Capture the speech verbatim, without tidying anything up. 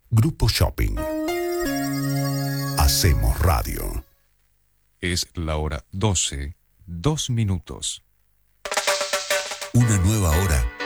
Grupo Shopping. Hacemos radio. Es la hora doce, dos minutos. Una nueva hora